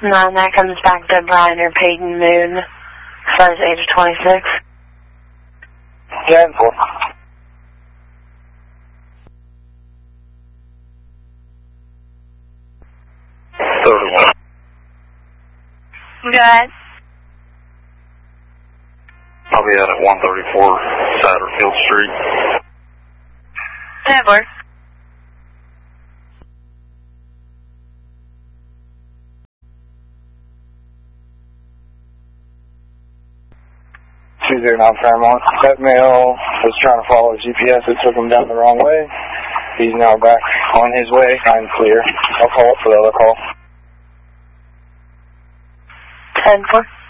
9, that comes back to Brian or Peyton Moon, size age of 26. 10-4. Go ahead. I'll be out at 134 Satterfield Street. 10-4. Fairmont. That male was trying to follow GPS. It took him down the wrong way. He's now back on his way. I'm clear. I'll call up for the other call. 10-4.